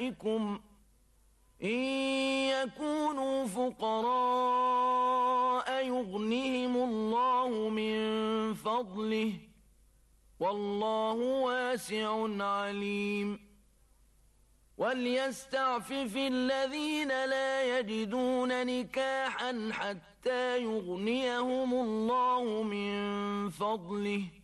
نسائكم إن يكونوا فقراء يغنهم الله من فضله والله واسع عليم وليستعفف الذين لا يجدون نكاحا حتى يغنيهم الله من فضله